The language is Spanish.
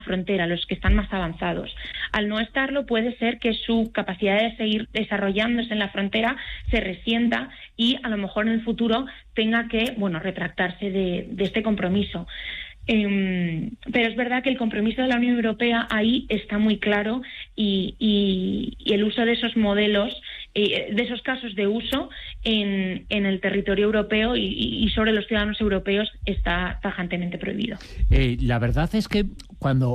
frontera, los que están más avanzados. Al no estarlo, puede ser que su capacidad de seguir desarrollándose en la frontera se resienta y a lo mejor en el futuro tenga que, retractarse de este compromiso. Pero es verdad que el compromiso de la Unión Europea ahí está muy claro y el uso de esos modelos, de esos casos de uso en el territorio europeo y sobre los ciudadanos europeos está tajantemente prohibido. La verdad es que cuando